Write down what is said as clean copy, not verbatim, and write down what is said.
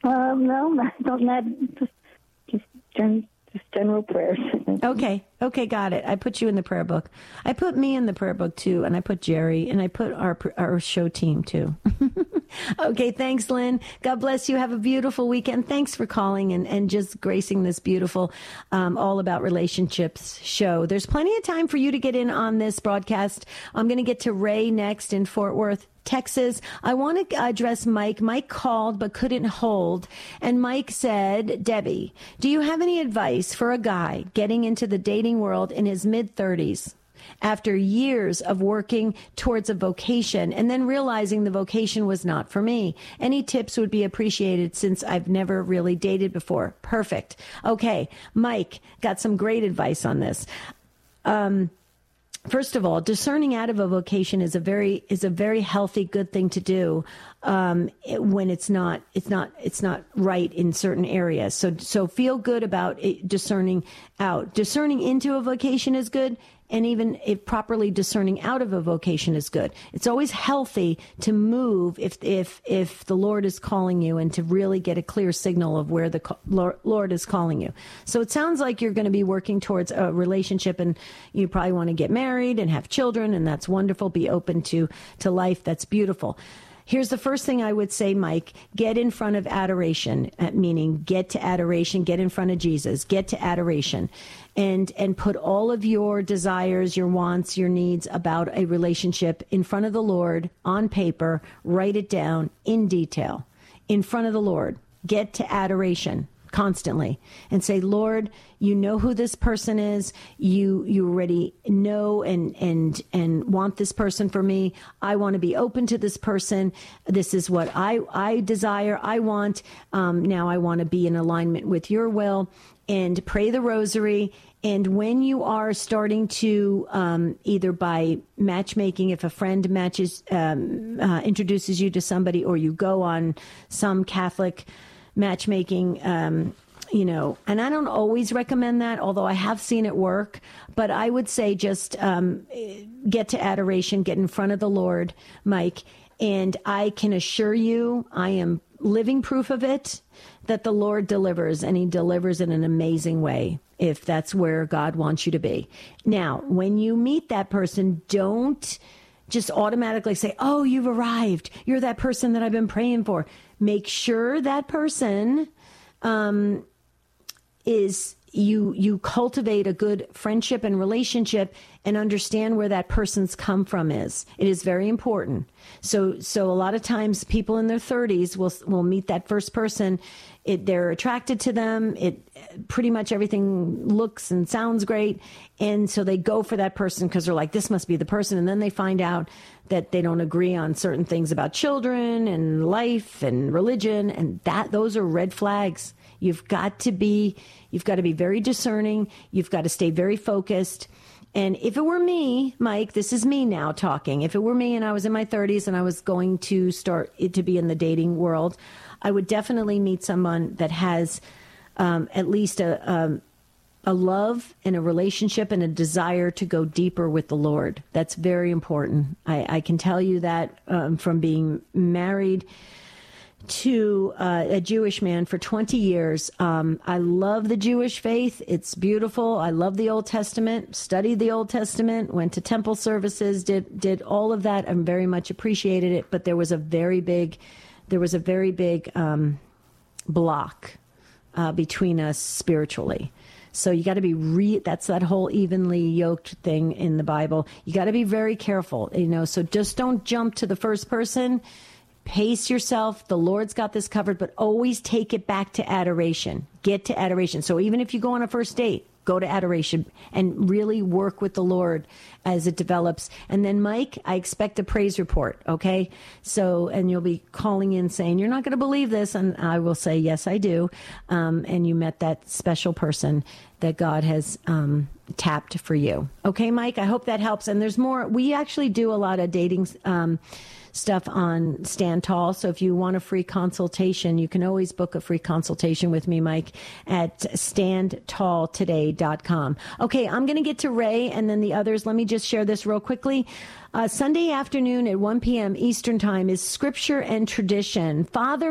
No, not just general prayers. Okay, got it. I put you in the prayer book. I put me in the prayer book too, and I put Jerry, and I put our show team too. Okay, thanks, Lynn. God bless you. Have a beautiful weekend. Thanks for calling and just gracing this beautiful All About Relationships show. There's plenty of time for you to get in on this broadcast. I'm going to get to Ray next in Fort Worth, Texas. I want to address Mike. Mike called but couldn't hold. And Mike said, Debbie, do you have any advice for a guy getting into the dating world in his mid-30s after years of working towards a vocation and then realizing the vocation was not for me? Any tips would be appreciated since I've never really dated before. Perfect. Okay, Mike got some great advice on this. First of all, discerning out of a vocation is a very healthy, good thing to do when it's not right in certain areas. So feel good about discerning out. Discerning into a vocation is good, and even if properly discerning out of a vocation is good. It's always healthy to move if the Lord is calling you and to really get a clear signal of where the Lord is calling you. So it sounds like you're going to be working towards a relationship, and you probably want to get married and have children, and that's wonderful. Be open to life. That's beautiful. Here's the first thing I would say, Mike. Get in front of adoration, meaning get to adoration, get in front of Jesus, get to adoration, and put all of your desires, your wants, your needs about a relationship in front of the Lord on paper. Write it down in detail in front of the Lord. Get to adoration constantly and say, Lord, you know who this person is. You already know and want this person for me. I want to be open to this person. This is what I desire. I want. Now I want to be in alignment with your will, and pray the rosary. And when you are starting to either by matchmaking, if a friend introduces you to somebody, or you go on some Catholic matchmaking, and I don't always recommend that, although I have seen it work. But I would say just get to adoration, get in front of the Lord, Mike. And I can assure you, I am living proof of it, that the Lord delivers, and he delivers in an amazing way if that's where God wants you to be. Now, when you meet that person, don't just automatically say, oh, you've arrived. You're that person that I've been praying for. Make sure that person is you cultivate a good friendship and relationship and understand where that person's come from is. It is very important. So a lot of times people in their 30s will meet that first person. They're attracted to them. Pretty much everything looks and sounds great. And so they go for that person because they're like, this must be the person. And then they find out that they don't agree on certain things about children and life and religion. And those are red flags. You've got to be very discerning. You've got to stay very focused. And if it were me, Mike, this is me now talking. If it were me and I was in my 30s and I was going to start to be in the dating world, I would definitely meet someone that has at least a love and a relationship and a desire to go deeper with the Lord. That's very important. I can tell you that from being married to a Jewish man for 20 years. I love the Jewish faith. It's beautiful. I love the Old Testament, studied the Old Testament, went to temple services, did all of that, and very much appreciated it. But there was a very big block between us spiritually. So you got to be that's that whole evenly yoked thing in the Bible. You got to be very careful, so just don't jump to the first person. Pace yourself. The Lord's got this covered, but always take it back to adoration. Get to adoration. So even if you go on a first date, go to adoration and really work with the Lord as it develops. And then, Mike, I expect a praise report, okay? So, and you'll be calling in saying, you're not going to believe this. And I will say, yes, I do. And you met that special person that God has tapped for you. Okay, Mike, I hope that helps. And there's more. We actually do a lot of dating stuff on Stand Tall. So if you want a free consultation, you can always book a free consultation with me, Mike, at standtalltoday.com. Okay, I'm going to get to Ray and then the others. Let me just share this real quickly. Sunday afternoon at 1 p.m. Eastern Time is Scripture and Tradition. Father